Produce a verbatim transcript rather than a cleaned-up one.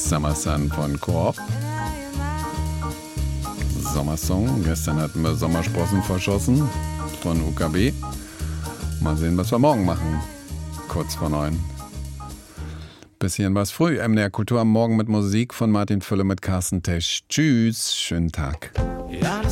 Summer Sun von Coop. Sommersong. Gestern hatten wir Sommersprossen verschossen von U K B. Mal sehen, was wir morgen machen. Kurz vor neun. Bisschen was früh. M D R Kultur am Morgen mit Musik von Martin Fülle mit Carsten Tesch. Tschüss, schönen Tag. Ja,